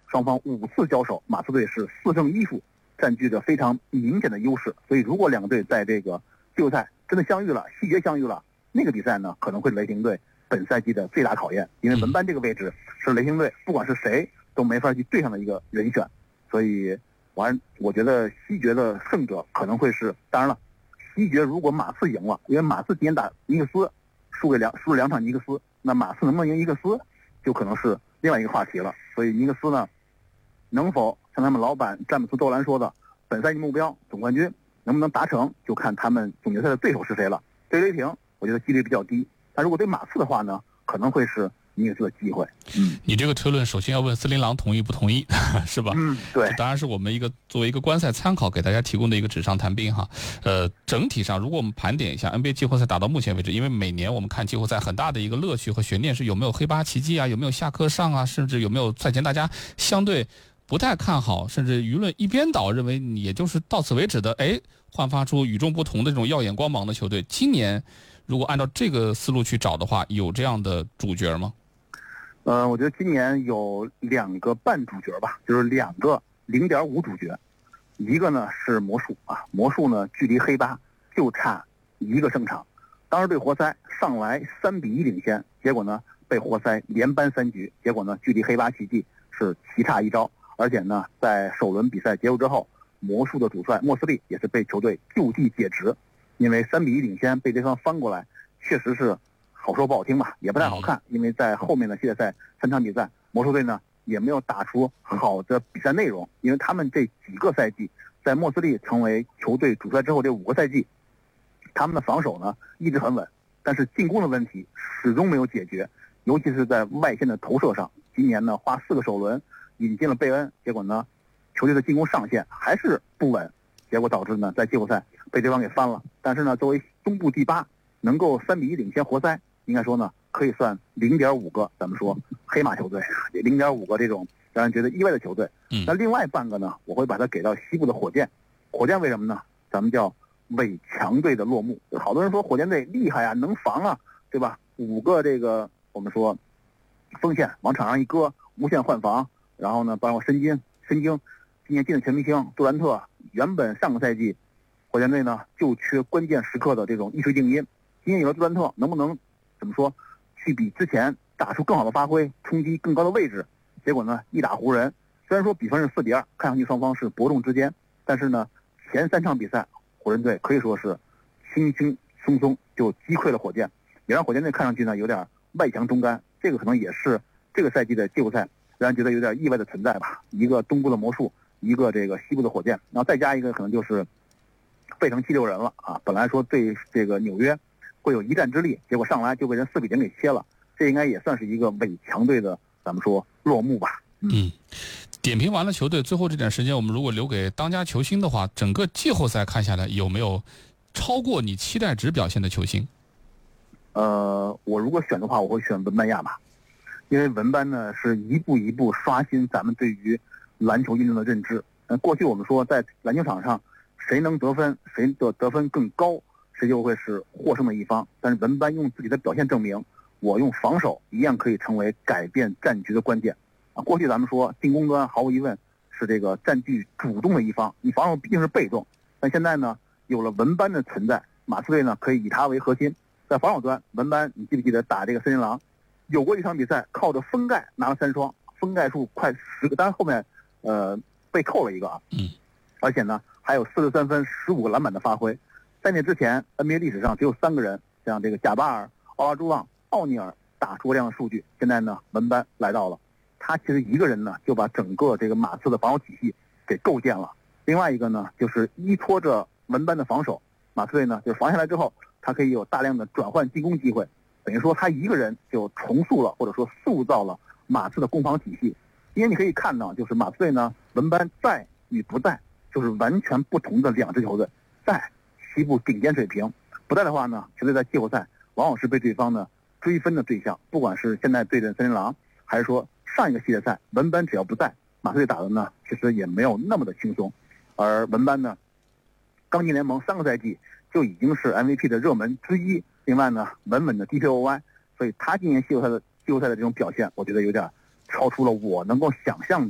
双方5次交手，马刺队是4胜1负，占据着非常明显的优势。所以如果两个队在这个季后赛真的相遇了，细节相遇了，那个比赛呢可能会雷霆队本赛季的最大考验，因为文班这个位置是雷霆队不管是谁都没法去对上的一个人选。所以我觉得西决的胜者可能会是，当然了，西决如果马刺赢了，因为马刺今天打尼克斯输了2场尼克斯，那马刺能不能赢尼克斯就可能是另外一个话题了。所以尼克斯呢能否像他们老板詹姆斯·杜兰说的，本赛季目标总冠军能不能达成，就看他们总决赛的对手是谁了。对雷霆我觉得几率比较低，但如果对马刺的话呢，可能会是尼克斯的机会。 你这个推论首先要问斯林狼同意不同意，是吧？ 对， 当然是我们作为一个观赛参考给大家提供的一个纸上谈兵哈。整体上如果我们盘点一下 NBA 季后赛打到目前为止，因为每年我们看季后赛很大的一个乐趣和悬念是有没有黑八奇迹啊，有没有下课上啊，甚至有没有赛前大家相对不太看好，甚至舆论一边倒，认为也就是到此为止的，焕发出与众不同的这种耀眼光芒的球队。今年如果按照这个思路去找的话，有这样的主角吗？ 我觉得今年有2个半主角吧，就是2个0.5主角，一个呢是魔术啊，魔术呢距离黑八就差1个胜场，当时对活塞上来3-1领先，结果呢被活塞连扳3局，结果呢距离黑八奇迹是棋差1招，而且呢在首轮比赛结束之后，魔术的主帅莫斯利也是被球队就地解职，因为3-1领先被对方翻过来，确实是好说不好听吧，也不太好看。因为在后面的系列赛3场比赛，魔术队呢也没有打出好的比赛内容，因为他们这几个赛季在莫斯利成为球队主帅之后这5个赛季，他们的防守呢一直很稳，但是进攻的问题始终没有解决，尤其是在外线的投射上。今年呢花4个首轮引进了贝恩，结果呢球队的进攻上限还是不稳，结果导致呢在季后赛被对方给翻了。但是呢作为东部第8，能够3-1领先活塞，应该说呢可以算0.5个咱们说黑马球队，0.5个这种让人觉得意外的球队。那另外半个呢，我会把它给到西部的火箭。火箭为什么呢？咱们叫伪强队的落幕。好多人说火箭队厉害啊，能防啊，对吧？5个这个我们说锋线往场上一搁，无限换防，然后呢包括申京今年进的全明星杜兰特，原本上个赛季火箭队呢就缺关键时刻的这种一锤定音，今年有了杜兰特，能不能怎么说去比之前打出更好的发挥，冲击更高的位置？结果呢一打湖人，虽然说比分是4-2，看上去双方是伯仲之间，但是呢前3场比赛湖人队可以说是轻轻松松就击溃了火箭，也让火箭队看上去呢有点外强中干。这个可能也是这个赛季的季后赛让人觉得有点意外的存在吧。一个东部的魔术，一个这个西部的火箭，然后再加一个可能就是费城76人了啊！本来说对这个纽约会有一战之力，结果上来就被人4-0给切了，这应该也算是一个伪强队的咱们说落幕吧。 点评完了球队，最后这点时间我们如果留给当家球星的话，整个季后赛看下来有没有超过你期待值表现的球星？ 我如果选的话，我会选文班亚马，因为文班呢是一步一步刷新咱们对于篮球运动的认知。过去我们说在篮球场上谁能得分，谁的得分更高，谁就会是获胜的一方。但是文班用自己的表现证明，我用防守一样可以成为改变战局的关键。过去咱们说进攻端毫无疑问是这个占据主动的一方，你防守毕竟是被动。但现在呢有了文班的存在，马刺队呢可以以他为核心。在防守端，文班你记不记得打这个森林狼，有过一场比赛靠着封盖拿了3双，封盖数快10个，当然后面被扣了一个啊。而且呢还有43分15个篮板的发挥。在那之前 NBA 历史上只有3个人像这个贾巴尔、奥拉朱旺、奥尼尔打出过这样的数据，现在呢文班来到了，他其实一个人呢就把整个这个马刺的防守体系给构建了。另外一个呢就是依托着文班的防守，马刺队呢就是防下来之后他可以有大量的转换进攻机会，等于说他一个人就重塑了或者说塑造了马刺的攻防体系。因为你可以看到就是马刺队呢文班在与不在就是完全不同的2支球队，在西部顶尖水平，不在的话呢球队在季后赛往往是被对方呢追分的对象，不管是现在对阵森林狼还是说上一个系列赛文班只要不在，马刺队打的呢其实也没有那么的轻松。而文班呢刚进联盟3个赛季就已经是 MVP 的热门之一，另外呢稳稳的 DPOY， 所以他今年季后赛的这种表现我觉得有点超出了我能够想象的